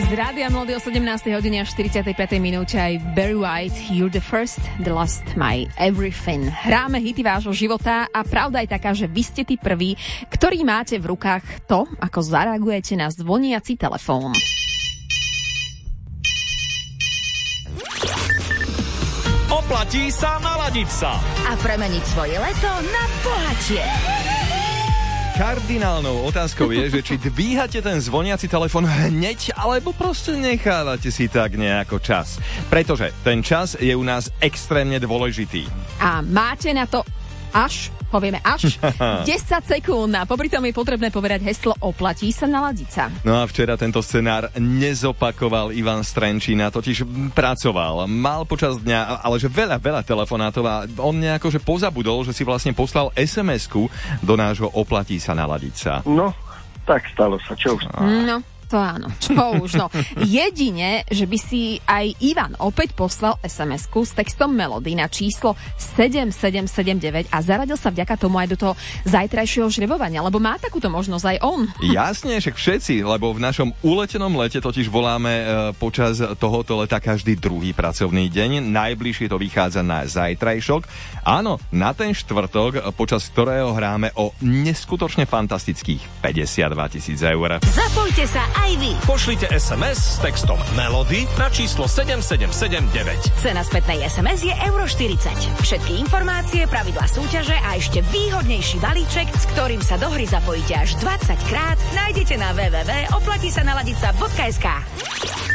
Z Rádia Melody o 17. hodine až 45. minúte aj Barry White, You're the first, the last, my everything. Hráme hity vášho života a pravda je taká, že vy ste tí prví, ktorí máte v rukách to, ako zareagujete na zvoniaci telefón. Oplatí sa naladiť sa a premeniť svoje leto na bohatie. Kardinálnou otázkou je, že či dvíhate ten zvoniaci telefon hneď, alebo proste nechávate si tak nejako čas. Pretože ten čas je u nás extrémne dôležitý. A máte na to až 10 sekúnd. A popri tom je potrebné povedať heslo Oplatí sa naladiť sa. No a včera tento scenár nezopakoval Ivan Strenčína, totiž pracoval. Mal počas dňa, ale že veľa telefonátov a on nejako že pozabudol, že si vlastne poslal SMS-ku do nášho Oplatí sa naladiť sa. No, tak stalo sa, čo už. No, to áno, čo už, no. Jedine, že by si aj Ivan opäť poslal SMS-ku s textom Melody na číslo 7779 a zaradil sa vďaka tomu aj do toho zajtrajšieho žrebovania, lebo má takúto možnosť aj on. Jasne, však všetci, lebo v našom uletenom lete totiž voláme počas tohoto leta každý druhý pracovný deň. Najbližšie to vychádza na zajtrajšok. Áno, na ten štvrtok, počas ktorého hráme o neskutočne fantastických 52 000 eur. Zapojte sa aj vy. Pošlite SMS s textom Melody na číslo 7779. Cena spätnej SMS je €40. Všetky informácie, pravidlá súťaže a ešte výhodnejší balíček, s ktorým sa do hry zapojíte až 20 krát, nájdete na www.oplatisanaladica.sk.